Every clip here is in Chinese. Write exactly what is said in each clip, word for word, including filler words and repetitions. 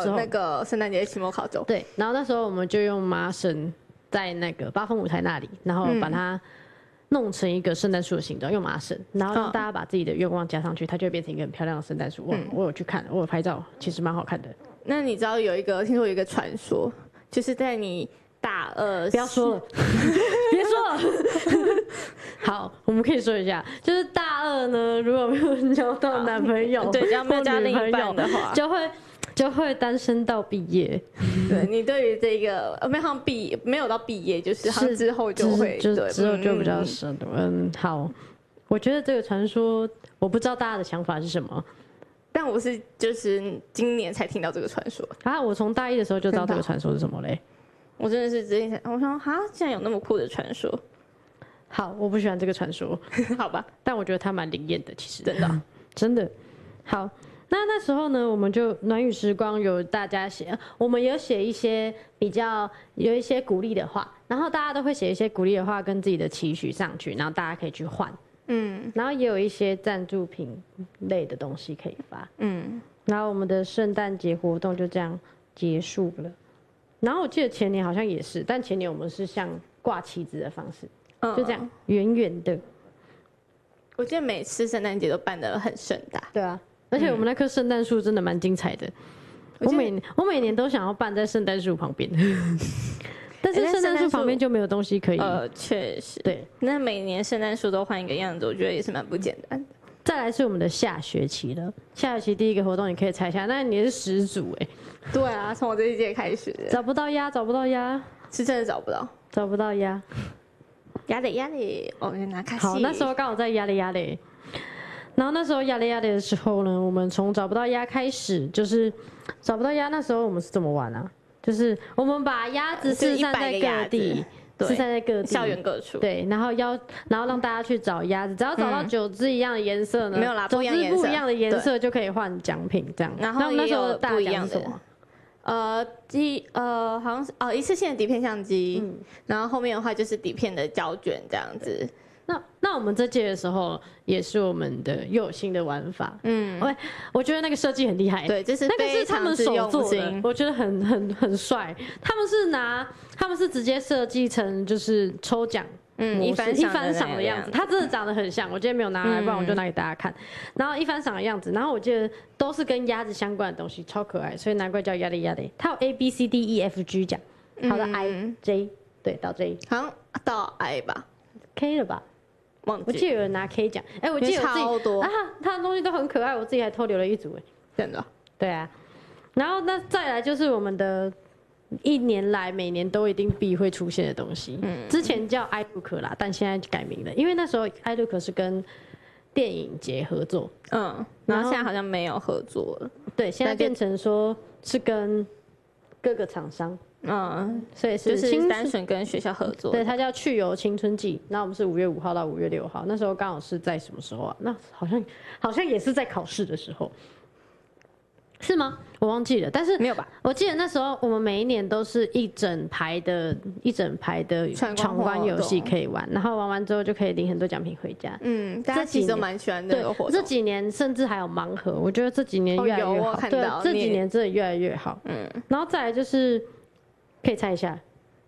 时候，哦、那个圣诞节期末考周， 对，然后那时候我们就用麻绳在那个八风舞台那里，然后把它弄成一个圣诞树的形状，用麻绳，然后让大家把自己的愿望加上去，它就会变成一个很漂亮的圣诞树。我、嗯、我有去看，我有拍照，其实蛮好看的。 那你知道有一个，听说有一个传说，就是在你大二， 不要说了，别说了。好，我们可以说一下，就是大二呢，如果没有交到男朋友， 对，只要没有交另一半的话， 就会就会单身到毕业。 对，你对于这个没有毕没有到毕业，就是他之后就会， 就之后就比较深。嗯，好，我觉得这个传说，我不知道大家的想法是什么。 但我是就是今年才听到这个传说啊！我从大一的时候就知道这个传说是什么嘞。 我真的是之前我想哈，竟然有那么酷的传说。 好，我不喜欢这个传说， 好吧？ 但我觉得它蛮灵验的，其实真的真的。好，那那时候呢，我们就暖雨时光有大家写，我们有写一些比较有一些鼓励的话，然后大家都会写一些鼓励的话跟自己的期许上去，然后大家可以去换。嗯，然后也有一些赞助品类的东西可以发，嗯，然后我们的圣诞节活动就这样结束了。然后我记得前年好像也是，但前年我们是像挂旗子的方式，嗯、就这样远远的。 我记得每次圣诞节都办得很盛大， 对啊，而且我们那棵圣诞树真的蛮精彩的。嗯、我每我每年都想要办在圣诞树旁边。但是圣诞树旁边就没有东西可以。 呃，确实。 对， 那每年圣诞树都换一个样子，我觉得也是蛮不简单的。 再来是我们的下学期了，下学期第一个活动你可以猜一下，那你是始祖哎、 欸。对啊，从我这一届开始。 找不到鸭，找不到鸭， 是真的找不到， 找不到鸭。 鸭嘞鸭嘞，哦，拿卡西。 好，那时候刚好在鸭嘞鸭嘞。然后那时候鸭嘞鸭嘞的时候呢，我们从找不到鸭开始，就是找不到鸭。那时候我们是怎么玩啊？就是我们把鸭子四散在各地，四散在各地， 校园各处。 对，然后要，然后让大家去找鸭子，只要找到九只一样的颜色呢， 没有啦， 九只不一样的颜色就可以换奖品，这样。 然后那时候不一样的， 呃，机呃好像是哦一次性的底片相机，嗯，然后后面的话就是底片的胶卷这样子。 那那我们这届的时候也是我们的又有新的玩法，嗯，我我觉得那个设计很厉害， 对，这是那个是他们手做的，我觉得很很很帅。他们是拿他们是直接设计成就是抽奖，嗯，一番一番赏的样子，它真的长得很像。我今天没有拿来，不然我就拿给大家看。然后一番赏的样子，然后我记得都是跟鸭子相关的东西，超可爱，所以难怪叫鸭嘞鸭嘞。它有 A B C D E F G 奖，好的 I J 对到 J， 好像到 I 吧 ，K 了吧？我记得有人拿 K 奖，哎、欸，我记得我自己超多啊，他的东西都很可爱，我自己还偷留了一组，哎， 真的， 对啊。然后那再来就是我们的一年来每年都一定必会出现的东西，嗯，之前叫 iLook 啦，但现在改名了，因为那时候 iLook 是跟电影节合作， 嗯，然后现在好像没有合作了， 对，现在变成说是跟各个厂商。嗯，所以是就是单纯跟学校合作， 对，它叫去游青春季。那我们是五月五号到五月六号，那时候刚好是在什么时候啊？那好像好像也是在考试的时候，是吗？我忘记了，但是没有吧？ 我记得那时候我们每一年都是一整排的一整排的闯关游戏可以玩，然后玩完之后就可以领很多奖品回家。 嗯，大家其实都蛮喜欢这个活动。 这几年甚至还有盲盒，我觉得这几年越来越好。 哦、对， 这几年真的越来越好。嗯，然后再来就是。可以猜一下，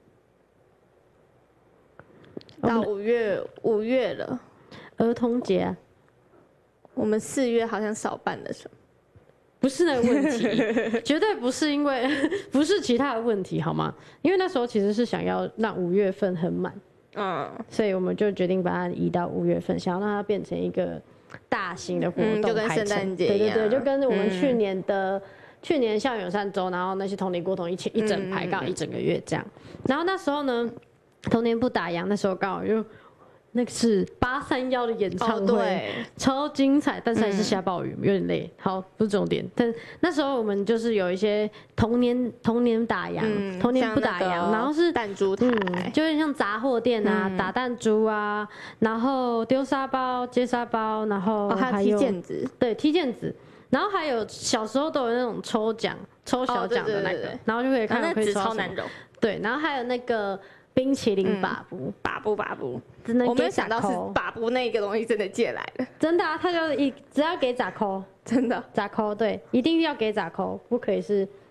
到五月五月了， 儿童节、啊， 我们四月好像少办了什么？ 不是那个问题，绝对不是因为不是其他的问题，好吗？因为那时候其实是想要让五月份很满，嗯，所以我们就决定把它移到五月份，想要让它变成一个大型的活动、嗯， 就跟圣诞节一样， 对对对，就跟我们去年的。嗯去年校园友善周，然后那些童年过童一起一整排，刚好一整个月这样。然后那时候呢，童年不打烊，那时候刚好就那个是八三幺的演唱会，哦、对，超精彩，但是还是下暴雨，嗯、有点累。好，不是重点。但那时候我们就是有一些童年童年打烊，嗯、童年不打烊，然后是弹珠台， 嗯，就有点像杂货店啊，嗯、打弹珠啊，然后丢沙包、接沙包，然后还有踢毽子， 对，踢毽子。然后还有小时候都有那种抽奖、抽小奖的那个，哦、对对对，然后就可以看到可以抽超难揉。 对，然后还有那个冰淇淋把布， 把布把布，我没有想到是把布那个东西真的借来了， 真的啊，他就一只要给咋扣， 真的咋扣，对，一定要给咋扣，不可以是